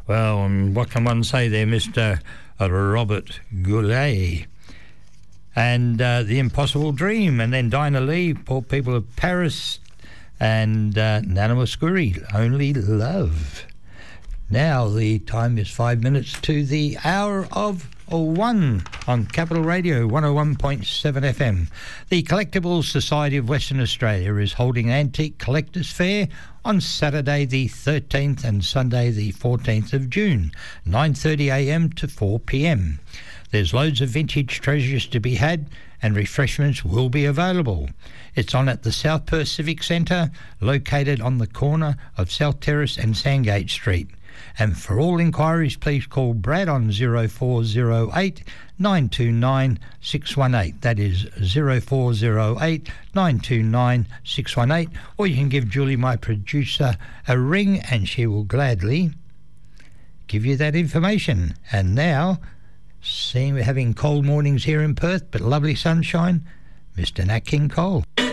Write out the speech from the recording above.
Well, what can one say there, Mr. Robert Goulet? And The Impossible Dream, and then Dinah Lee, Poor People of Paris, and Nana Mouskouri, Only Love. Now the time is 5 minutes to the hour of 1 on Capital Radio 101.7 FM. The Collectibles Society of Western Australia is holding an Antique Collectors Fair on Saturday the 13th and Sunday the 14th of June, 9:30am to 4pm. There's loads of vintage treasures to be had and refreshments will be available. It's on at the South Perth Civic Centre, located on the corner of South Terrace and Sandgate Street. And for all inquiries, please call Brad on 0408 929 618. That is 0408 929 618. Or you can give Julie, my producer, a ring and she will gladly give you that information. And now, seeing we're having cold mornings here in Perth, but lovely sunshine, Mr. Nat King Cole.